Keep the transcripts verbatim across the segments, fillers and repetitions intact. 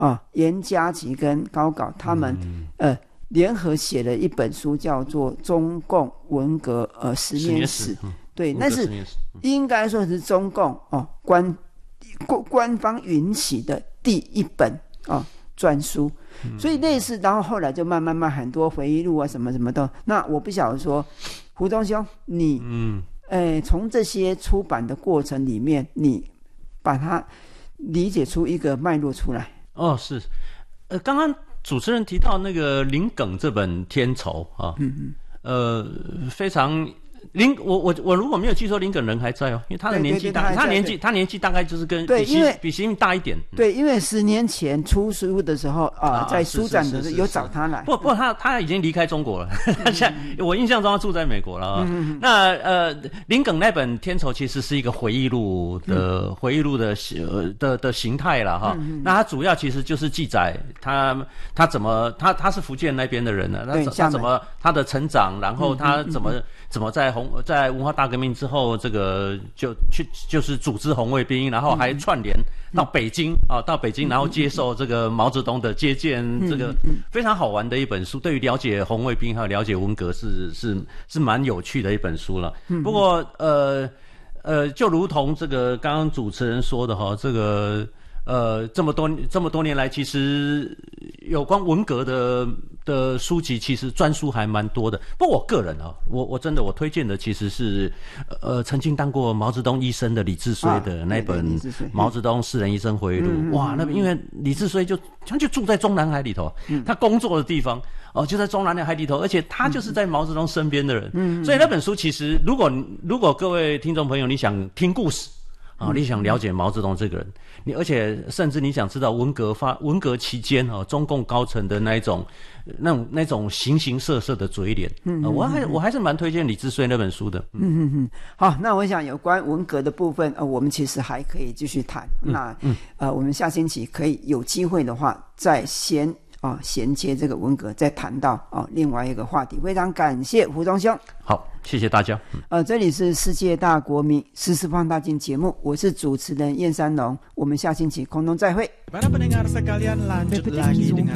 啊，严家吉跟高镐他们、嗯、呃联合写了一本书，叫做《中共文革呃十年史》。嗯、对，那是应该说是中共哦官官方允许的第一本哦专书。所以类似，然后后来就慢慢慢很多回忆录啊什么什么的。那我不晓得说，胡东兄，你嗯，呃，从这些出版的过程里面，你把它理解出一个脉络出来。 哦，是，呃，刚刚主持人提到那个林耿这本《天仇》啊，嗯嗯，呃，非常。林，我我我如果没有记错，林耿人还在哦，因为他的年纪大，他年纪他年纪大概就是跟比习比习近平大一点。 对，因为十年前出书的时候啊、呃，在书展的时候有找他来。 不不，他他已经离开中国了，他现在我印象中他住在美国了啊、哦。嗯、那呃，林耿那本《天仇》其实是一个回忆录的、嗯、回忆录的呃的的形态了哈、嗯。那他主要其实就是记载他他怎么他他是福建那边的人呢，他他怎么他的成长，然后他怎么、嗯嗯、怎么在红在文化大革命之后，这个就去就是组织红卫兵，然后还串联到北京、嗯、啊，到北京，然后接受这个毛泽东的接见，嗯、这个非常好玩的一本书。对于了解红卫兵还有了解文革是是是蛮有趣的一本书了。嗯、不过呃呃，就如同这个刚刚主持人说的哈，这个。呃，这么多这么多年来，其实有关文革的的书籍，其实专书还蛮多的。不过我个人啊，我我真的我推荐的其实是呃，曾经当过毛泽东医生的李志绥的那本《毛泽东私人医生回忆录》啊。哇，那因为李志绥就他就住在中南海里头，嗯、他工作的地方哦、呃、就在中南海里头，而且他就是在毛泽东身边的人，嗯、所以那本书其实，如果如果各位听众朋友你想听故事。啊、哦，你想了解毛泽东这个人，你而且甚至你想知道文革发文革期间啊、哦，中共高层的那一种、那种那种形形色色的嘴脸，嗯、呃，我还我还是蛮推荐李志绥那本书的。 嗯嗯嗯，好，那我想有关文革的部分，呃，我们其实还可以继续谈。嗯、那嗯呃，我们下星期可以有机会的话，再先啊衔接这个文革，再谈到啊另外一个话题。非常感谢胡忠兄。 好。谢谢大家。 呃，这里是世界大国民时事放大镜节目，我是主持人燕山龙，我们下星期空中再会。Para pendengar sekalian lanjut lagi dengan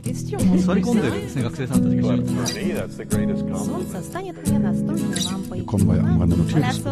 Sorry konder sen学生さんたちが。For me, that's the greatest compliment.